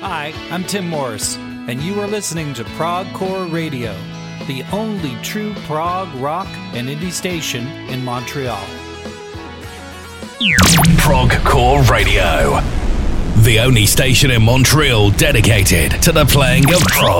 Hi, I'm Tim Morris, and you are listening to Progcore Radio, the only true prog rock and indie station in Montreal. Progcore Radio, the only station in Montreal dedicated to the playing of prog.